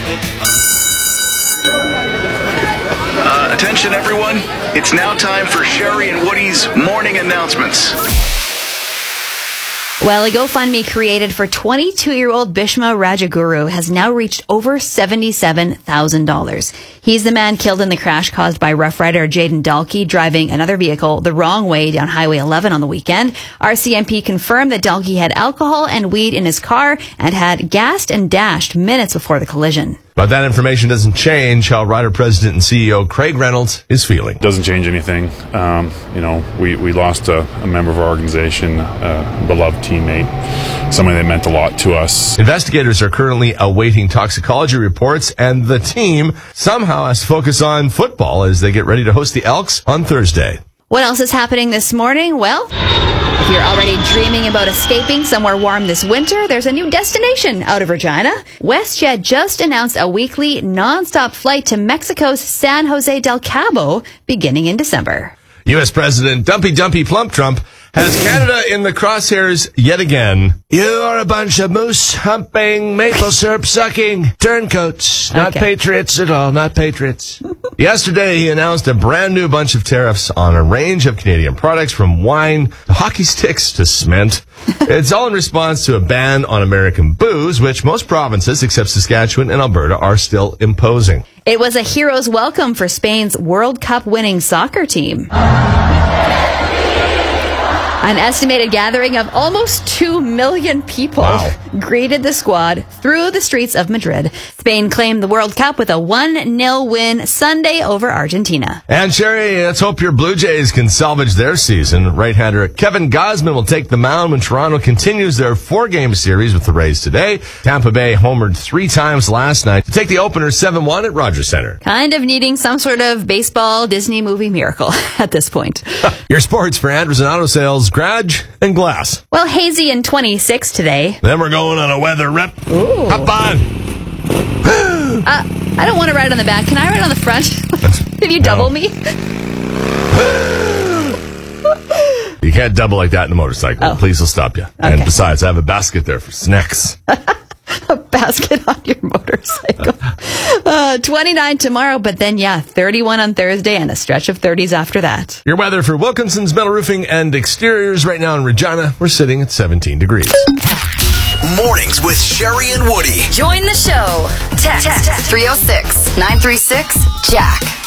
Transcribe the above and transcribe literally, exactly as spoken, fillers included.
Uh, attention, everyone. It's now time for Sherry and Woody's morning announcements. Well, a GoFundMe created for twenty-two-year-old Bhishma Rajaguru has now reached over seventy-seven thousand dollars. He's the man killed in the crash caused by rough rider Jaden Dalkey driving another vehicle the wrong way down Highway eleven on the weekend. R C M P confirmed that Dalkey had alcohol and weed in his car and had gassed and dashed minutes before the collision. But that information doesn't change how Ryder President and C E O Craig Reynolds is feeling. Doesn't change anything. Um, you know, we, we lost a, a member of our organization, a beloved teammate, somebody that meant a lot to us. Investigators are currently awaiting toxicology reports, and the team somehow has to focus on football as they get ready to host the Elks on Thursday. What else is happening this morning? Well, if you're already dreaming about escaping somewhere warm this winter, there's a new destination out of Regina. WestJet just announced a weekly non-stop flight to Mexico's San Jose del Cabo beginning in December. U S President Dumpy Dumpy Plump Trump has Canada in the crosshairs yet again. You are a bunch of moose humping, maple syrup sucking turncoats. Not Okay. patriots at all, not patriots. Yesterday, he announced a brand new bunch of tariffs on a range of Canadian products, from wine to hockey sticks to cement. It's all in response to a ban on American booze, which most provinces, except Saskatchewan and Alberta, are still imposing. It was a hero's welcome for Spain's World Cup winning soccer team. An estimated gathering of almost two million people Wow. greeted the squad through the streets of Madrid. Spain claimed the World Cup with a one nil win Sunday over Argentina. And Sherry, let's hope your Blue Jays can salvage their season. Right-hander Kevin Gausman will take the mound when Toronto continues their four-game series with the Rays today. Tampa Bay homered three times last night to take the opener seven one at Rogers Center. Kind of needing some sort of baseball Disney movie miracle at this point. Your sports for Anderson Auto Sales, Garage and Glass. Well, hazy and twenty-six today. Then we're going on a weather rip. Ooh. Hop on. Uh, I don't want to ride on the back. Can I ride on the front? Can you double No. me? You can't double like that in a motorcycle. Oh. Please will stop you. Okay. And besides, I have a basket there for snacks. A basket on your motorcycle. Uh, twenty-nine tomorrow, but then, yeah, thirty-one on Thursday and a stretch of thirties after that. Your weather for Wilkinson's Metal Roofing and Exteriors right now in Regina. We're sitting at seventeen degrees. Mornings with Sherry and Woody. Join the show. Text, three oh six, nine three six, Jack.